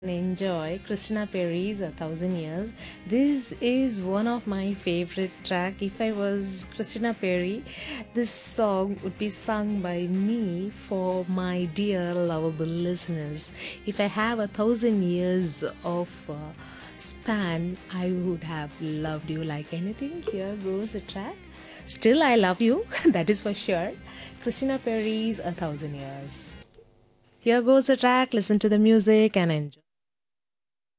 Enjoy Christina Perry's A Thousand Years. This is one of my favorite track. If I was Christina Perry, this song would be sung by me for my dear lovable listeners. If I have 1,000 years of span, I would have loved you like anything. Here goes the track. Still, I love you, that is for sure. Christina Perry's A Thousand Years. Here goes the track. Listen to the music and enjoy.